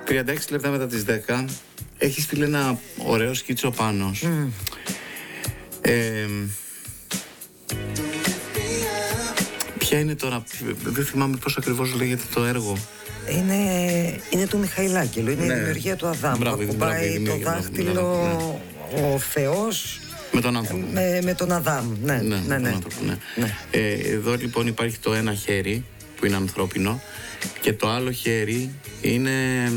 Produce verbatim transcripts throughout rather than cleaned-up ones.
τριάντα έξι λεπτά μετά τις δέκα. Έχει στείλει ένα ωραίο σκίτσο πάνω. Mm. Ε, ποια είναι τώρα, δεν θυμάμαι πώς ακριβώς λέγεται το έργο. Είναι, είναι του Μιχαηλάκηλου, είναι ναι. η δημιουργία του Αδάμ. Μπράβο, ακουμπάει το δάχτυλο μπράβο, ναι. ο Θεός με τον άνθρωπο. Με, με τον Αδάμ, ναι. ναι, ναι, ναι. Τον άνθρωπο, ναι. ναι. Ε, εδώ λοιπόν υπάρχει το ένα χέρι που είναι ανθρώπινο και το άλλο χέρι είναι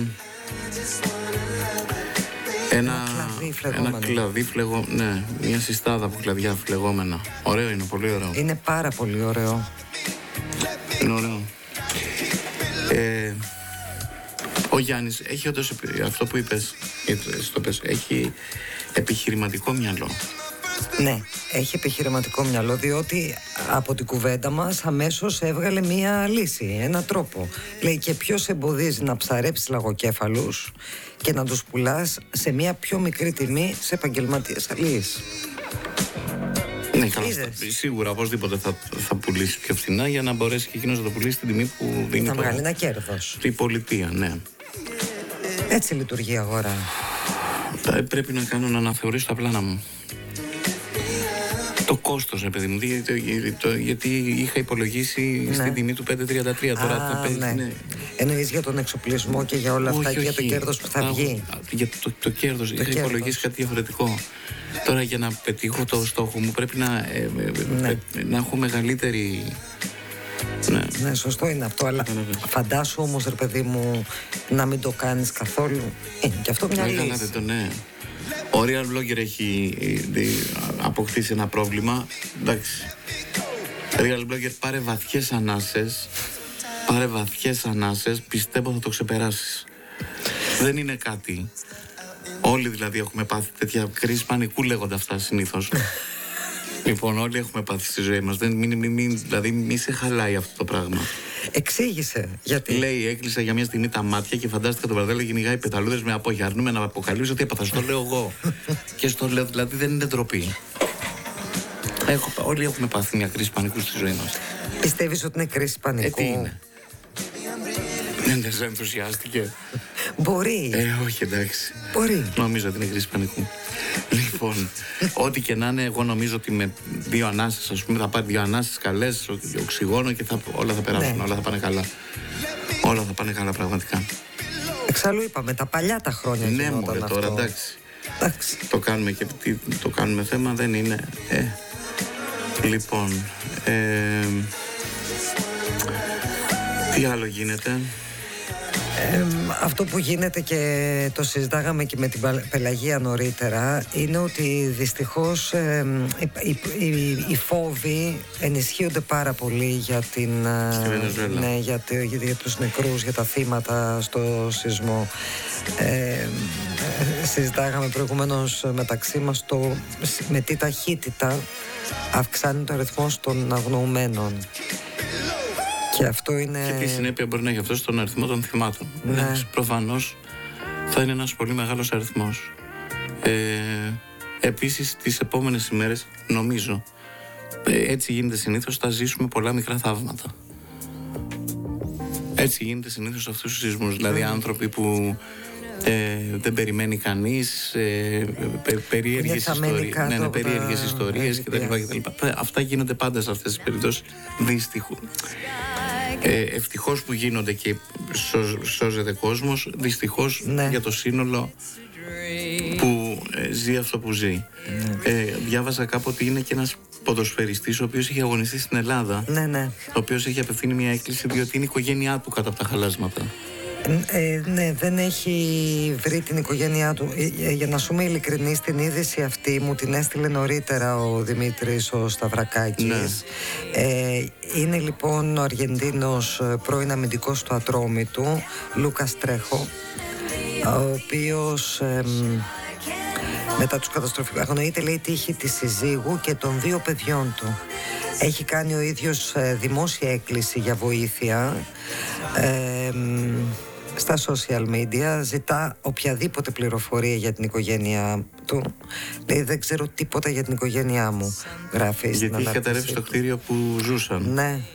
ένα, ένα κλαδί φλεγόμενο, ναι, μια συστάδα από κλαδιά φλεγόμενα. Ωραίο είναι, πολύ ωραίο. Είναι πάρα πολύ ωραίο. Είναι ωραίο. Ε, ο Γιάννης έχει όντως αυτό που είπες, στο πες, έχει επιχειρηματικό μυαλό. Ναι, έχει επιχειρηματικό μυαλό, διότι από την κουβέντα μας αμέσως έβγαλε μία λύση, ένα τρόπο. Λέει, και ποιος εμποδίζει να ψαρέψεις λαγοκέφαλους και να τους πουλάς σε μία πιο μικρή τιμή σε επαγγελματίες αλλοίς. Ναι, καλά, σίγουρα οπωσδήποτε θα, θα πουλήσει πιο φθηνά για να μπορέσει και εκείνος να το πουλήσει στην τιμή που δίνει. Θα βγάλει ένα κέρδος. Η πολιτεία, ναι. Έτσι λειτουργεί η αγορά. Θα, πρέπει να κάνω να αναθεωρήσω τα πλάνα μου. Το κόστος, ρε παιδί μου, γιατί, το, γιατί είχα υπολογίσει ναι. στην τιμή του πέντε τριάντα τρία. Τώρα Α, παίζει, ναι. ναι. Εννοείς για τον εξοπλισμό και για όλα όχι, αυτά όχι, και για το κέρδος που θα α, βγει. Για το, το κέρδος, το είχα κέρδος. υπολογίσει κάτι διαφορετικό. Τώρα για να πετύχω το στόχο μου πρέπει να, ε, ναι. ε, να έχω μεγαλύτερη... Ναι. ναι, σωστό είναι αυτό, αλλά φαντάσου όμως, ρε παιδί μου, να μην το κάνεις καθόλου. Είναι και αυτό μια λύση. Καλά, το, ναι. Ο Real Blogger έχει αποκτήσει ένα πρόβλημα. Εντάξει. Real Blogger, πάρε βαθιές ανάσες. Πάρε βαθιές ανάσες. Πιστεύω θα το ξεπεράσεις. Δεν είναι κάτι. Όλοι δηλαδή έχουμε πάθει τέτοια κρίση πανικού, λέγονται αυτά συνήθως. Λοιπόν, όλοι έχουμε πάθει στη ζωή μας. Δεν, μην, μην, μην, δηλαδή, μη σε χαλάει αυτό το πράγμα. Εξήγησε γιατί. Λέει, έκλεισα για μια στιγμή τα μάτια και φαντάστηκα τον Βραδέλο κυνηγάει πεταλούδες με απόγεια. Αρνούμε να αποκαλύψω ότι έπαθα. Στο λέω εγώ. Και στο λέω, δηλαδή δεν είναι ντροπή. Έχω, όλοι έχουμε πάθει μια κρίση πανικού στη ζωή μας. Πιστεύεις ότι είναι κρίση πανικού? Ε, τι είναι? Δεν σε ενθουσιάστηκε? Μπορεί. Ε, όχι, εντάξει. Μπορεί. Νομίζω ότι είναι κρίση πανικού. Λοιπόν, ό,τι και να είναι, εγώ νομίζω ότι με δύο ανάσες, ας πούμε, θα πάρει δύο ανάσες καλές, οξυγόνο και θα, όλα θα περάσουν, ναι. όλα θα πάνε καλά. Όλα θα πάνε καλά, πραγματικά. Εξάλλου είπαμε, τα παλιά τα χρόνια. Ναι, μωρέ, τώρα, εντάξει. εντάξει. Το κάνουμε και τι, το κάνουμε θέμα, δεν είναι. Ε, λοιπόν, ε, τι άλλο γίνεται? Ε, αυτό που γίνεται και το συζητάγαμε και με την Πελαγία νωρίτερα είναι ότι δυστυχώς ε, οι, οι, οι φόβοι ενισχύονται πάρα πολύ για, την, ναι, για, για, για τους νεκρούς, για τα θύματα στο σεισμό. Ε, συζητάγαμε προηγουμένως μεταξύ μας το, με τι ταχύτητα αυξάνει το αριθμός των αγνοουμένων. Και αυτό είναι... Και τι συνέπεια μπορεί να έχει αυτό στον αριθμό των θυμάτων. Ναι. Προφανώς θα είναι ένας πολύ μεγάλος αριθμός. Ε, επίσης τις επόμενες ημέρες, νομίζω, ε, έτσι γίνεται συνήθως, θα ζήσουμε πολλά μικρά θαύματα. Έτσι γίνεται συνήθως αυτούς τους σεισμούς. Δηλαδή mm. άνθρωποι που ε, δεν περιμένει κανείς, ε, πε, περίεργες ιστορίες, ναι, ναι, περίεργες ιστορίες κτλ. Αυτά γίνονται πάντα σε αυτές τις περιπτώσεις, δυστυχώς. Ε, ευτυχώς που γίνονται και σω, σώζεται κόσμος, δυστυχώς ναι. για το σύνολο που ε, ζει αυτό που ζει. Ναι. Ε, διάβαζα κάπου ότι είναι και ένας ποδοσφαιριστής ο οποίος είχε αγωνιστεί στην Ελλάδα, ναι, ναι. ο οποίος έχει απευθύνει μια έκκληση διότι είναι η οικογένειά του κάτω από τα χαλάσματα. Ε, ναι, δεν έχει βρει την οικογένειά του. Ε, για να σου είμαι ειλικρινής, την είδηση αυτή μου την έστειλε νωρίτερα ο Δημήτρης ο Σταυρακάκης. Ναι. Ε, είναι λοιπόν ο Αργεντίνος πρώην αμυντικός του Ατρόμητου, Λούκας Τρέχο, ο οποίος ε, μετά τους καταστροφικούς αγνοείται, λέει, τύχη της συζύγου και των δύο παιδιών του. Έχει κάνει ο ίδιος ε, δημόσια έκκληση για βοήθεια ε, στα social media, ζητά οποιαδήποτε πληροφορία για την οικογένειά του. Λέει, δεν ξέρω τίποτα για την οικογένειά μου, γράφει. Γιατί είχε καταρρεύσει το κτίριο που ζούσαν. Ναι.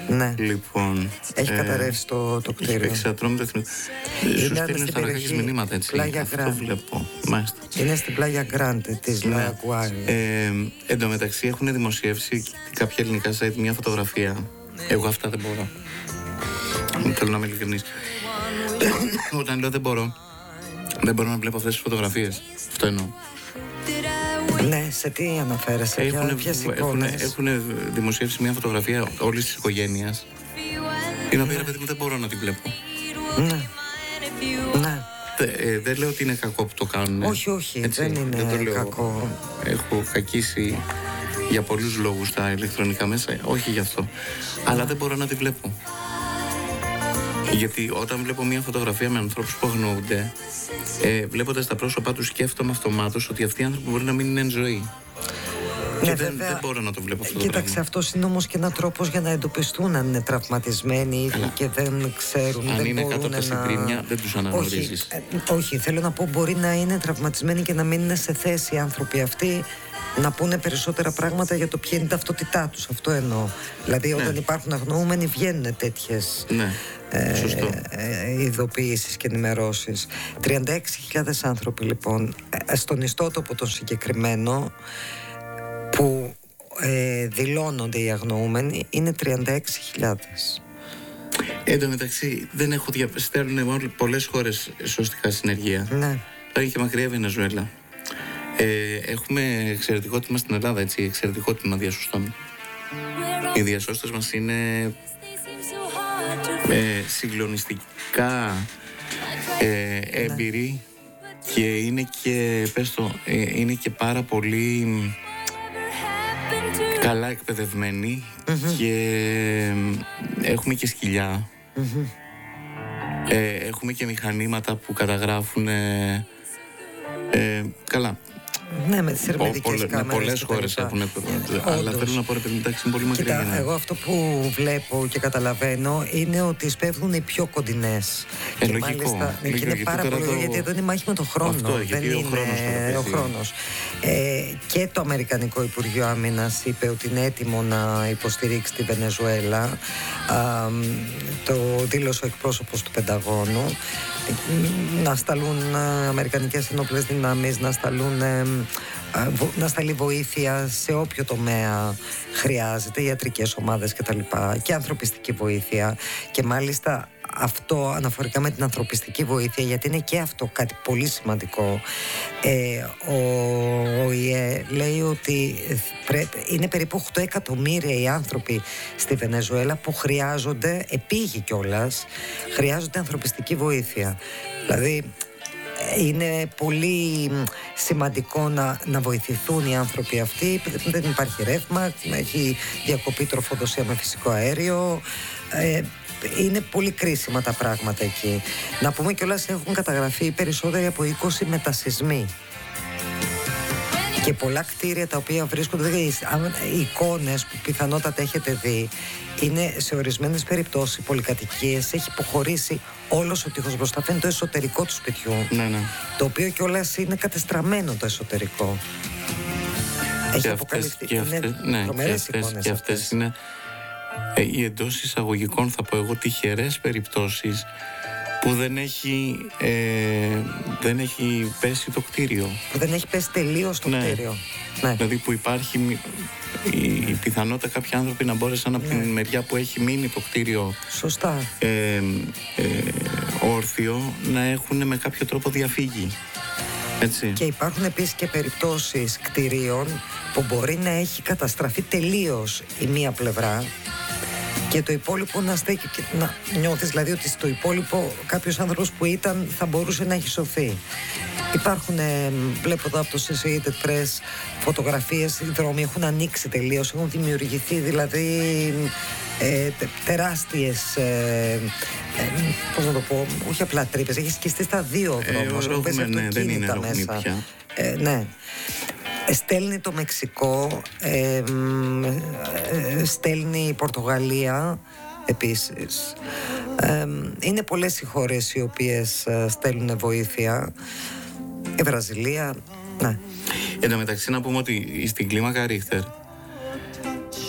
Ναι. Λοιπόν, έχει ε, καταρρεύσει το, το κτίριο. Εξατρόμητο το εθνικό. Σου στέλνουν στα ρακάκια μηνύματα, έτσι. Πλάγια Αυτό Γκραντ. βλέπω. Μάλιστα. Είναι στην Πλάγια Γκραντ της Ναι. Λαγκουάρη. Ε, εν τω μεταξύ έχουν δημοσιεύσει κάποια ελληνικά site μια φωτογραφία. Εγώ αυτά δεν μπορώ. Θέλω να είμαι ειλικρινής. Όταν λέω δεν μπορώ, δεν μπορώ να βλέπω αυτές τις φωτογραφίες. Αυτό εννοώ. Ναι, σε τι αναφέρεσαι, Έχουν, ποιες έχουν, εικόνες? έχουν δημοσιεύσει μια φωτογραφία όλης της οικογένειας, την οποία, παιδί μου, δεν μπορώ να την βλέπω. Ναι. Ναι. Δε, ε, δεν λέω ότι είναι κακό που το κάνουν. Όχι, όχι, έτσι, δεν είναι δεν το λέω. κακό. Έχω κακίσει για πολλούς λόγους τα ηλεκτρονικά μέσα, όχι γι' αυτό. Αλλά δεν μπορώ να τη βλέπω. Γιατί όταν βλέπω μια φωτογραφία με ανθρώπους που αγνοούνται, ε, βλέποντας τα πρόσωπά τους, σκέφτομαι αυτομάτως ότι αυτοί οι άνθρωποι μπορεί να μην είναι εν ζωή. Ναι, και δεν, βέβαια, δεν μπορώ να το βλέπω αυτό. Κοίταξε, αυτό είναι όμως και ένας τρόπος για να εντοπιστούν αν είναι τραυματισμένοι. Καλά. Και δεν ξέρουν. Αν δεν είναι κάτω από τα συντρίμμια, να... δεν τους αναγνωρίζεις. Όχι, ε, όχι, θέλω να πω, μπορεί να είναι τραυματισμένοι και να μην είναι σε θέση οι άνθρωποι αυτοί να πούνε περισσότερα πράγματα για το ποια είναι η ταυτότητά τους. Αυτό εννοώ. Δηλαδή, ναι. όταν υπάρχουν αγνοούμενοι, βγαίνουν τέτοιες. Ναι. Ε, ε, ειδοποιήσεις και ενημερώσεις. τριάντα έξι χιλιάδες άνθρωποι, λοιπόν, ε, στον ιστότοπο τον συγκεκριμένο που ε, δηλώνονται οι αγνοούμενοι είναι τριάντα έξι χιλιάδες. Εν τω μεταξύ, δεν έχω δια... στέλνουν πολλές χώρες σωστικά συνεργεία. Ναι. Πάει και μακριά Βενεζουέλα. Ε, έχουμε εξαιρετικό τμήμα στην Ελλάδα, έτσι, εξαιρετικό τμήμα διασωστών. Οι διασώστες μας είναι ε, συγκλονιστικά ε, έμπειροι και είναι και, πες το, ε, είναι και πάρα πολύ καλά εκπαιδευμένοι mm-hmm. και ε, έχουμε και σκυλιά. Mm-hmm. Ε, έχουμε και μηχανήματα που καταγράφουν ε, ε, καλά. Ναι, με τις ερμηνευτικές κάμερες. Με πολλές χώρες έχουν. Αλλά θέλω να πω, ρε παιδί, εντάξει, είναι πολύ μακριά. Κοίτα, εγώ αυτό που βλέπω και καταλαβαίνω είναι ότι σπέβδουν οι πιο κοντινές. Ε, και λογικό, μάλιστα λογικό, είναι πάρα πολύ το... γιατί εδώ είναι μάχη με τον χρόνο. Αυτό, δεν είναι ο χρόνος. ο χρόνος. Ε, και το Αμερικανικό Υπουργείο Άμυνας είπε ότι είναι έτοιμο να υποστηρίξει τη Βενεζουέλα. Α, το δήλωσε ο εκπρόσωπος του Πενταγώνου. Να σταλούν αμερικανικές ενόπλες δυνάμεις, να σταλούν να σταλεί βοήθεια σε όποιο τομέα χρειάζεται, ιατρικές ομάδες κτλ. Και ανθρωπιστική βοήθεια. Και μάλιστα αυτό αναφορικά με την ανθρωπιστική βοήθεια, γιατί είναι και αυτό κάτι πολύ σημαντικό. Ε, ο ΟΗΕ λέει ότι πρέπει, είναι περίπου οκτώ εκατομμύρια οι άνθρωποι στη Βενεζουέλα που χρειάζονται, επίγει κιόλας, χρειάζονται ανθρωπιστική βοήθεια. Δηλαδή είναι πολύ σημαντικό να, να βοηθηθούν οι άνθρωποι αυτοί. Δεν υπάρχει ρεύμα, έχει διακοπή τροφοδοσία με φυσικό αέριο. Ε, είναι πολύ κρίσιμα τα πράγματα εκεί. Να πούμε κιόλας, έχουν καταγραφεί περισσότεροι από είκοσι μετασυσμοί. Και πολλά κτίρια τα οποία βρίσκονται, δηλαδή οι εικόνες που πιθανότατα έχετε δει, είναι σε ορισμένες περιπτώσεις πολυκατοικίες, έχει υποχωρήσει όλος ο τοίχος μπροστά, φαίνεται το εσωτερικό του σπιτιού. Ναι, ναι. Το οποίο κιόλας είναι κατεστραμμένο το εσωτερικό. Έχει αποκαλυφθεί. Και αυτές, είναι ναι, τρομερές εικόνες. Και αυτές, αυτές είναι ε, οι εντός εισαγωγικών, θα πω εγώ, τυχερές περιπτώσεις που δεν έχει, ε, δεν έχει πέσει το κτίριο. Που δεν έχει πέσει τελείως το ναι. κτίριο. Ναι. Δηλαδή που υπάρχει η, η πιθανότητα κάποιοι άνθρωποι να μπόρεσαν από ναι. την μεριά που έχει μείνει το κτίριο σωστά ε, ε, όρθιο να έχουν με κάποιο τρόπο διαφύγει. Έτσι. Και υπάρχουν επίσης και περιπτώσεις κτιρίων που μπορεί να έχει καταστραφεί τελείως η μία πλευρά και το υπόλοιπο να στέκει και να νιώθεις δηλαδή ότι στο υπόλοιπο κάποιος άνθρωπος που ήταν θα μπορούσε να έχει σωθεί. Υπάρχουν, ε, βλέπω εδώ από το Associated Press, φωτογραφίες, οι δρόμοι έχουν ανοίξει τελείως, έχουν δημιουργηθεί δηλαδή ε, τε, τεράστιες, ε, ε, πώς να το πω, όχι απλά τρύπες, έχει σκιστεί στα δύο δρόμους, έχουν πέσει αυτοκίνητα μέσα. Ε, ναι. Στέλνει το Μεξικό, ε, ε, στέλνει η Πορτογαλία επίσης. Ε, είναι πολλές οι χώρες οι οποίες στέλνουν βοήθεια. Η Βραζιλία, ναι. Εν τω μεταξύ να πούμε ότι στην κλίμακα Ρίχτερ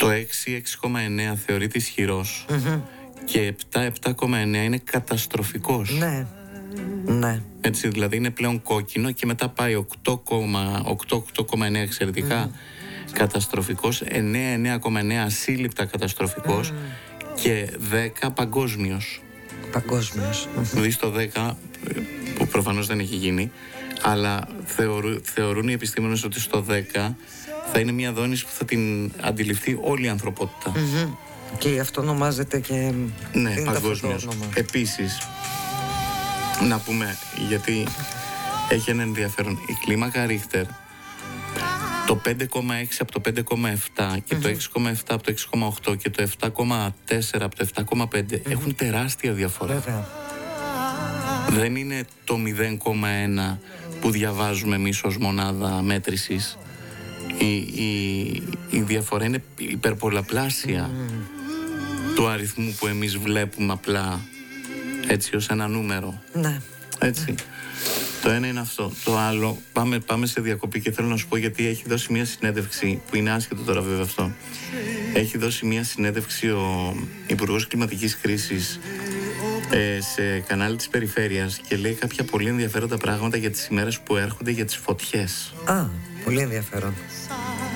Το έξι έξι κόμμα εννέα θεωρείται ισχυρός mm-hmm. και επτά επτά κόμμα εννέα είναι καταστροφικός. Ναι, ναι. Έτσι, δηλαδή είναι πλέον κόκκινο και μετά πάει οκτώ κόμμα εννέα εξαιρετικά mm. καταστροφικός, εννέα εννέα κόμμα εννέα ασύλληπτα καταστροφικός mm. και δέκα παγκόσμιος. Παγκόσμιος. Δηλαδή στο δέκα, που προφανώς δεν έχει γίνει, αλλά θεωρού, θεωρούν οι επιστήμονες ότι στο δέκα θα είναι μια δόνηση που θα την αντιληφθεί όλη η ανθρωπότητα. Mm-hmm. Και γι' αυτό ονομάζεται και... Ναι, παγκόσμιος. Επίσης, να πούμε, γιατί έχει ένα ενδιαφέρον, η κλίμακα Ρίχτερ, το πέντε κόμμα έξι από το πέντε κόμμα επτά και mm-hmm. το έξι κόμμα επτά από το έξι κόμμα οκτώ και το επτά κόμμα τέσσερα από το επτά κόμμα πέντε mm-hmm. έχουν τεράστια διαφορά. Βέβαια. Δεν είναι το μηδέν κόμμα ένα που διαβάζουμε εμείς ως μονάδα μέτρησης. Η, η, η διαφορά είναι υπερπολαπλάσια mm. του αριθμού που εμείς βλέπουμε απλά έτσι ως ένα νούμερο. Ναι. Έτσι. Ναι. Το ένα είναι αυτό. Το άλλο, πάμε, πάμε σε διακοπή και θέλω να σου πω γιατί έχει δώσει μια συνέντευξη, που είναι άσχετο τώρα βέβαια αυτό. Έχει δώσει μια συνέντευξη ο Υπουργός Κλιματικής Κρίσης ε, σε κανάλι της Περιφέρειας και λέει κάποια πολύ ενδιαφέροντα πράγματα για τις ημέρες που έρχονται για τις φωτιές. Α, πολύ ενδιαφέρον.